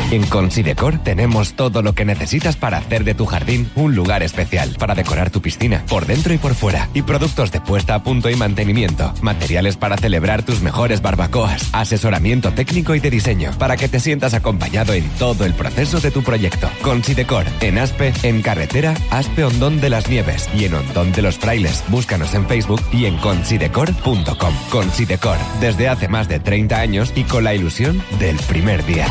En Considecor tenemos todo lo que necesitas para hacer de tu jardín un lugar especial, para decorar tu piscina, por dentro y por fuera, y productos de puesta a punto y mantenimiento, materiales para celebrar tus mejores barbacoas, asesoramiento técnico y de diseño, para que te sientas acompañado en todo el proceso de tu proyecto. Considecor, en Aspe, en carretera Aspe Hondón de las Nieves y en Hondón de los Frailes. Búscanos en Facebook y en considecor.com. Considecor, desde hace más de 30 años y con la ilusión del primer día.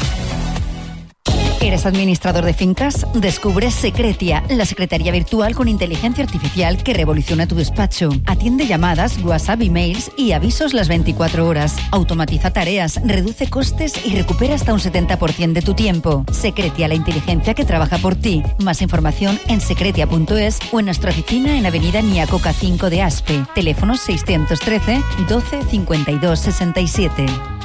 ¿Eres administrador de fincas? Descubre Secretia, la secretaría virtual con inteligencia artificial que revoluciona tu despacho. Atiende llamadas, WhatsApp, emails y avisos las 24 horas. Automatiza tareas, reduce costes y recupera hasta un 70% de tu tiempo. Secretia, la inteligencia que trabaja por ti. Más información en secretia.es o en nuestra oficina en Avenida Niacoca 5 de Aspe. Teléfono 613 12 52 67.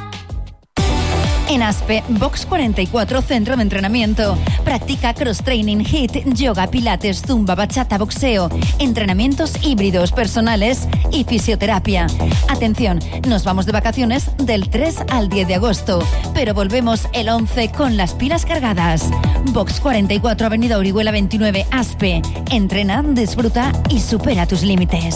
En Aspe, Box 44, centro de entrenamiento. Practica cross-training, HIIT, yoga, pilates, zumba, bachata, boxeo, entrenamientos híbridos personales y fisioterapia. Atención, nos vamos de vacaciones del 3 al 10 de agosto, pero volvemos el 11 con las pilas cargadas. Box 44, Avenida Orihuela 29, Aspe. Entrena, disfruta y supera tus límites.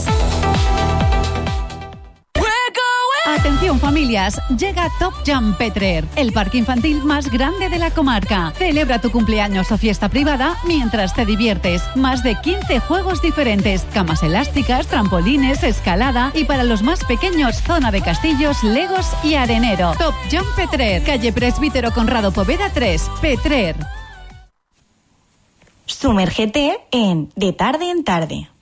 Atención familias, llega Top Jump Petrer, el parque infantil más grande de la comarca. Celebra tu cumpleaños o fiesta privada mientras te diviertes. Más de 15 juegos diferentes, camas elásticas, trampolines, escalada y para los más pequeños zona de castillos, legos y arenero. Top Jump Petrer, calle Presbítero Conrado Poveda 3, Petrer. Sumérgete en De Tarde en Tarde.